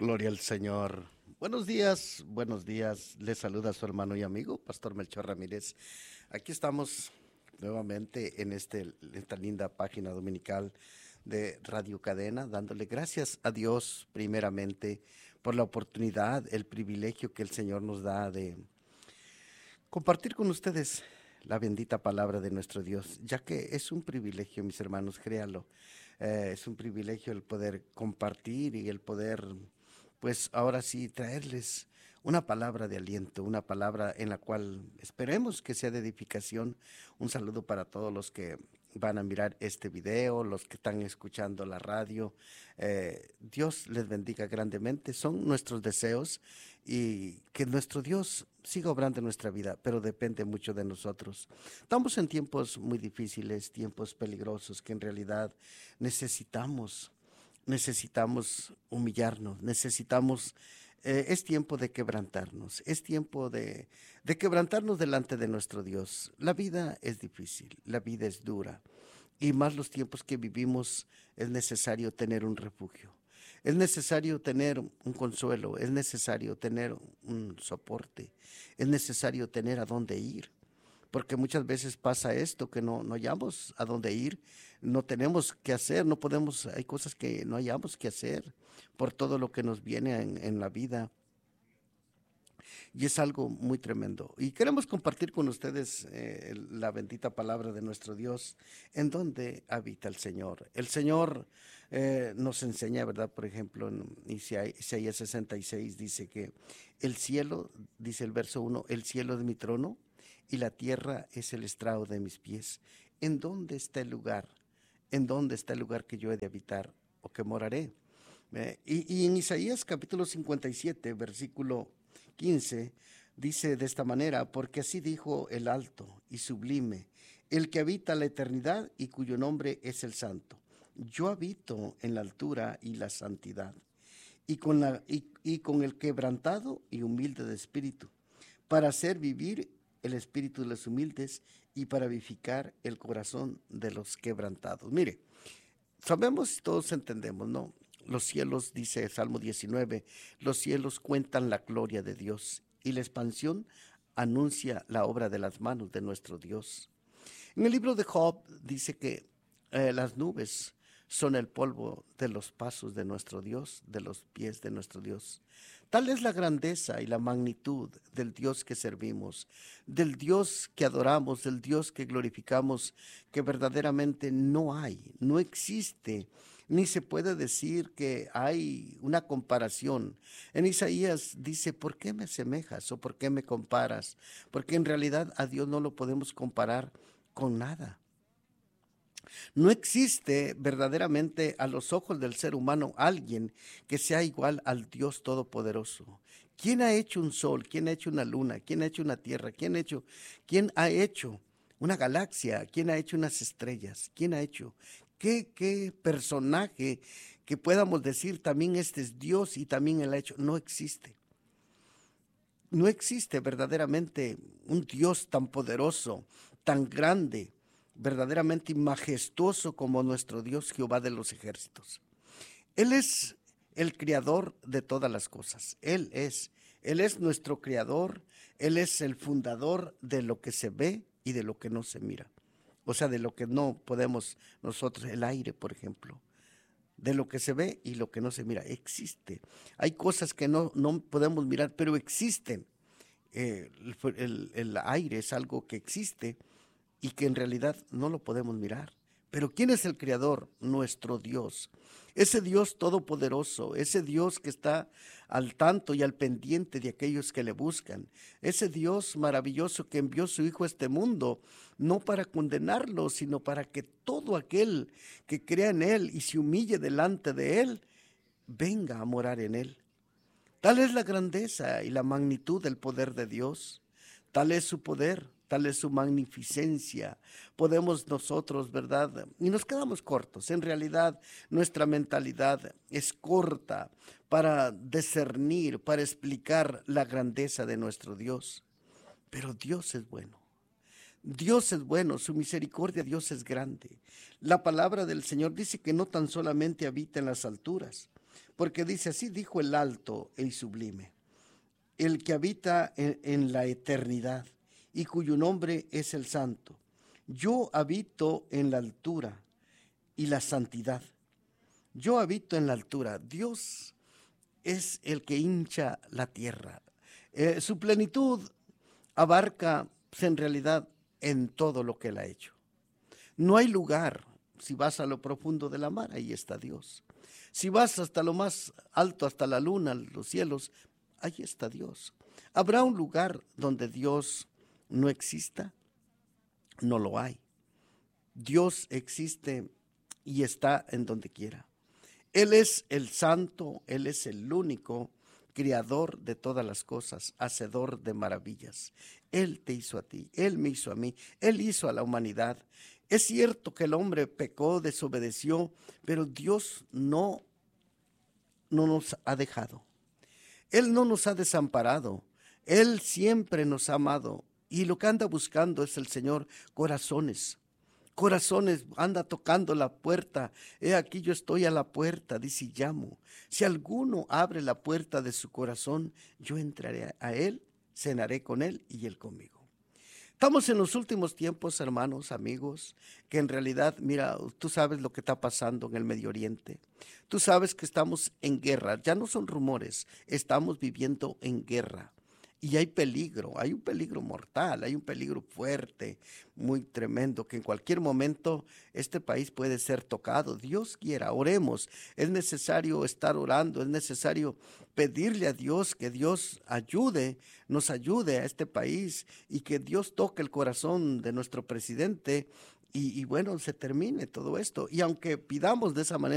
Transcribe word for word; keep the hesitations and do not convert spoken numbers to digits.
Gloria al Señor. Buenos días, buenos días. Les saluda su hermano y amigo, Pastor Melchor Ramírez. Aquí estamos nuevamente en este, esta linda página dominical de Radio Cadena, dándole gracias a Dios primeramente por la oportunidad, el privilegio que el Señor nos da de compartir con ustedes la bendita palabra de nuestro Dios, ya que es un privilegio, mis hermanos, créanlo. Eh, es un privilegio el poder compartir y el poder, pues ahora sí, traerles una palabra de aliento, una palabra en la cual esperemos que sea de edificación. Un saludo para todos los que van a mirar este video, los que están escuchando la radio. Eh, Dios les bendiga grandemente, son nuestros deseos y que nuestro Dios siga obrando en nuestra vida, pero depende mucho de nosotros. Estamos en tiempos muy difíciles, tiempos peligrosos que en realidad necesitamos, necesitamos humillarnos, necesitamos, eh, es tiempo de quebrantarnos, es tiempo de, de quebrantarnos delante de nuestro Dios. La vida es difícil, la vida es dura y más los tiempos que vivimos es necesario tener un refugio. Es necesario tener un consuelo, es necesario tener un soporte, es necesario tener a dónde ir, porque muchas veces pasa esto, que no, no hallamos a dónde ir, no tenemos qué hacer, no podemos, hay cosas que no hallamos que hacer por todo lo que nos viene en, en la vida. Y es algo muy tremendo. Y queremos compartir con ustedes eh, la bendita palabra de nuestro Dios, en donde habita el Señor. El Señor eh, nos enseña, ¿verdad? Por ejemplo, en Isaías sesenta y seis dice que el cielo, dice el verso uno, el cielo es mi trono y la tierra es el estrado de mis pies. ¿En dónde está el lugar? ¿En dónde está el lugar que yo he de habitar o que moraré? Eh, y, y en Isaías capítulo cincuenta y siete, versículo quince, dice de esta manera: porque así dijo el alto y sublime, el que habita la eternidad y cuyo nombre es el Santo. Yo habito en la altura y la santidad, y con, la, y, y con el quebrantado y humilde de espíritu, para hacer vivir el espíritu de los humildes y para vivificar el corazón de los quebrantados. Mire, sabemos, todos entendemos, ¿no? Los cielos, dice Salmo diecinueve, los cielos cuentan la gloria de Dios y la expansión anuncia la obra de las manos de nuestro Dios. En el libro de Job dice que eh, las nubes son el polvo de los pasos de nuestro Dios, de los pies de nuestro Dios. Tal es la grandeza y la magnitud del Dios que servimos, del Dios que adoramos, del Dios que glorificamos, que verdaderamente no hay, no existe, ni se puede decir que hay una comparación. En Isaías dice: ¿por qué me asemejas o por qué me comparas? Porque en realidad a Dios no lo podemos comparar con nada. No existe verdaderamente a los ojos del ser humano alguien que sea igual al Dios Todopoderoso. ¿Quién ha hecho un sol? ¿Quién ha hecho una luna? ¿Quién ha hecho una tierra? ¿Quién ha hecho, quién ha hecho una galaxia? ¿Quién ha hecho unas estrellas? ¿Quién ha hecho? ¿Qué, qué personaje que podamos decir también este es Dios y también Él ha hecho? No existe. No existe verdaderamente un Dios tan poderoso, tan grande, verdaderamente majestuoso como nuestro Dios Jehová de los ejércitos. Él es el creador de todas las cosas. Él es, Él es nuestro creador, Él es el fundador de lo que se ve y de lo que no se mira. O sea, de lo que no podemos nosotros, el aire, por ejemplo. De lo que se ve y lo que no se mira, existe. Hay cosas que no, no podemos mirar, pero existen. Eh, el, el, el aire es algo que existe y que en realidad no lo podemos mirar. Pero ¿quién es el creador? Nuestro Dios. Ese Dios todopoderoso, ese Dios que está al tanto y al pendiente de aquellos que le buscan. Ese Dios maravilloso que envió su Hijo a este mundo, no para condenarlo, sino para que todo aquel que crea en Él y se humille delante de Él, venga a morar en Él. Tal es la grandeza y la magnitud del poder de Dios, tal es su poder, tal es su magnificencia. Podemos nosotros, ¿verdad? Y nos quedamos cortos. En realidad, nuestra mentalidad es corta para discernir, para explicar la grandeza de nuestro Dios. Pero Dios es bueno. Dios es bueno, su misericordia, Dios es grande. La palabra del Señor dice que no tan solamente habita en las alturas, porque dice así, dijo el alto y sublime, el que habita en, en la eternidad y cuyo nombre es el santo. Yo habito en la altura y la santidad. Yo habito en la altura. Dios es el que hincha la tierra. Eh, su plenitud abarca, pues, en realidad, en todo lo que Él ha hecho. No hay lugar, si vas a lo profundo de la mar, ahí está Dios. Si vas hasta lo más alto, hasta la luna, los cielos, ahí está Dios. ¿Habrá un lugar donde Dios no exista? No lo hay. Dios existe y está en donde quiera. Él es el santo, Él es el único creador de todas las cosas, hacedor de maravillas. Él te hizo a ti, Él me hizo a mí, Él hizo a la humanidad. Es cierto que el hombre pecó, desobedeció, pero Dios no, no nos ha dejado. Él no nos ha desamparado. Él siempre nos ha amado. Y lo que anda buscando es el Señor, corazones. Corazones, anda tocando la puerta. He aquí yo estoy a la puerta, dice y llamo. Si alguno abre la puerta de su corazón, yo entraré a él, cenaré con él y él conmigo. Estamos en los últimos tiempos, hermanos, amigos, que en realidad, mira, tú sabes lo que está pasando en el Medio Oriente. Tú sabes que estamos en guerra, ya no son rumores, estamos viviendo en guerra. Y hay peligro, hay un peligro mortal, hay un peligro fuerte, muy tremendo, que en cualquier momento este país puede ser tocado. Dios quiera, oremos. Es necesario estar orando, es necesario pedirle a Dios que Dios ayude, nos ayude a este país y que Dios toque el corazón de nuestro presidente y, y bueno, se termine todo esto. Y aunque pidamos de esa manera,